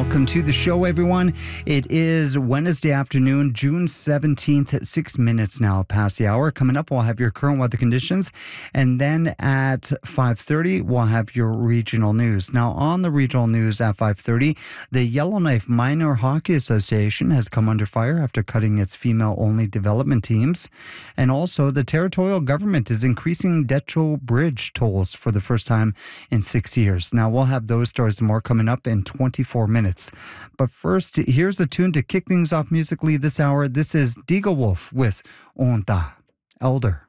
welcome to the show, everyone. It is Wednesday afternoon, June 17th, 6 minutes now past the hour. Coming up, we'll have your current weather conditions, and then at 5:30, we'll have your regional news. Now, on the regional news at 5:30, the Yellowknife Minor Hockey Association has come under fire after cutting its female-only development teams, and also the territorial government is increasing Decho Bridge tolls for the first time in 6 years. Now, we'll have those stories and more coming up in 24 minutes. But first, here's a tune to kick things off musically this hour. This is Diga Wolf with Onta, Elder.